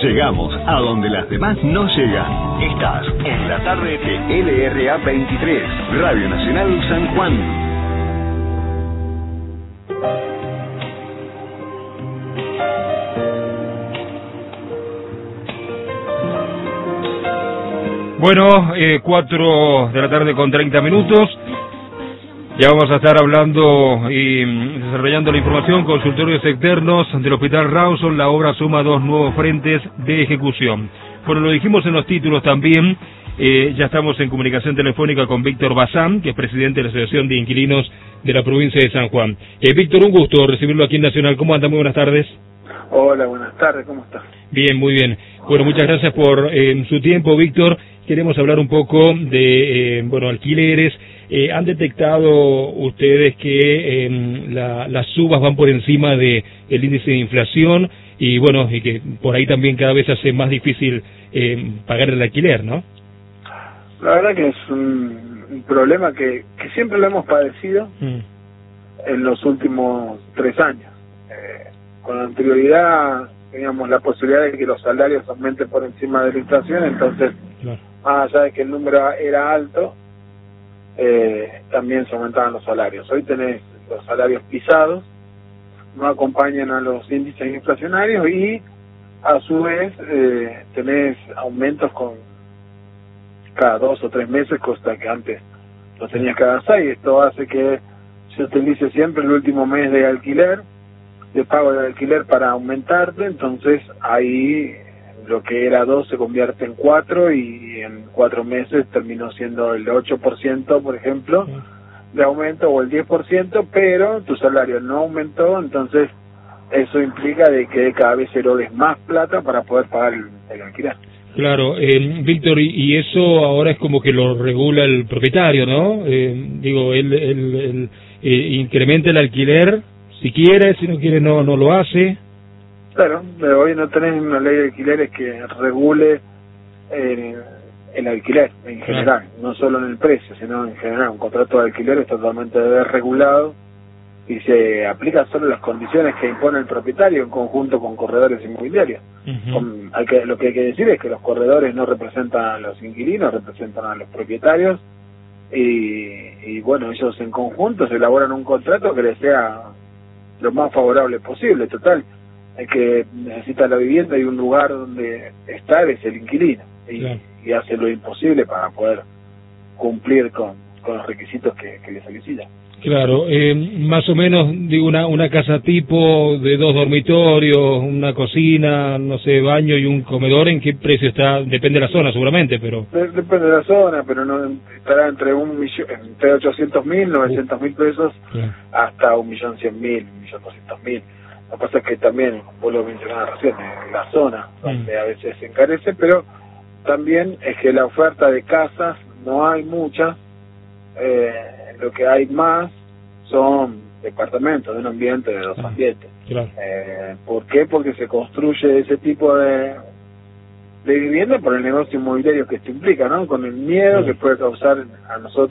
Llegamos a donde las demás no llegan. Estás en la tarde de LRA 23, Radio Nacional San Juan. Bueno, 4 de la tarde con 30 minutos. Ya vamos a estar hablando y desarrollando la información. Consultorios externos del Hospital Rawson. La obra suma 2 nuevos frentes de ejecución. Bueno, lo dijimos en los títulos también. Ya estamos en comunicación telefónica con Víctor Bazán, que es presidente de la Asociación de Inquilinos de la provincia de San Juan. Víctor, un gusto recibirlo aquí en Nacional. ¿Cómo anda? Muy buenas tardes. Hola, buenas tardes. ¿Cómo estás? Bien, muy bien. Bueno, muchas gracias por su tiempo, Víctor. Queremos hablar un poco de, alquileres. ¿Han detectado ustedes que las subas van por encima de el índice de inflación y que por ahí también cada vez hace más difícil pagar el alquiler, ¿no? La verdad que es un problema que siempre lo hemos padecido en los últimos 3 años. Con anterioridad teníamos la posibilidad de que los salarios aumenten por encima de la inflación, entonces, claro, más allá de que el número era alto, también se aumentaban los salarios. Hoy tenés los salarios pisados, no acompañan a los índices inflacionarios y a su vez tenés aumentos con cada 2 o 3 meses, cosa que antes lo tenías cada 6. Esto hace que se utilice siempre el último mes de alquiler, de pago de alquiler, para aumentarte. Entonces ahí lo que era 2 se convierte en 4 y en 4 meses terminó siendo el 8%, por ejemplo, de aumento, o el 10%, pero tu salario no aumentó. Entonces eso implica de que cada vez erodes más plata para poder pagar el alquiler. Claro, Víctor, y eso ahora es como que lo regula el propietario, ¿no? Él incrementa el alquiler si quiere, si no quiere no lo hace. Claro, pero hoy no tenés una ley de alquileres que regule el alquiler en general, no solo en el precio, sino en general. Un contrato de alquiler es totalmente desregulado y se aplica solo las condiciones que impone el propietario en conjunto con corredores inmobiliarios. Lo que hay que decir es que los corredores no representan a los inquilinos, representan a los propietarios y ellos en conjunto se elaboran un contrato que les sea lo más favorable posible. Total, el que necesita la vivienda y un lugar donde estar es el inquilino, y hace lo imposible para poder cumplir con los requisitos que le solicitan. Claro, más o menos, una casa tipo de 2 dormitorios, una cocina, no sé, baño y un comedor, ¿en qué precio está? Depende de la zona, seguramente, pero... Depende de la zona, pero no estará entre entre 800.000, 900.000 pesos, hasta 1.100.000, 1.200.000. Lo que pasa es que también, vos lo mencionabas recién, la zona donde a veces se encarece, pero también es que la oferta de casas no hay muchas. Lo que hay más son departamentos de un ambiente, de 2 ambientes. Claro. ¿Por qué? Porque se construye ese tipo de vivienda por el negocio inmobiliario que esto implica, ¿no? Con el miedo que puede causar a nosotros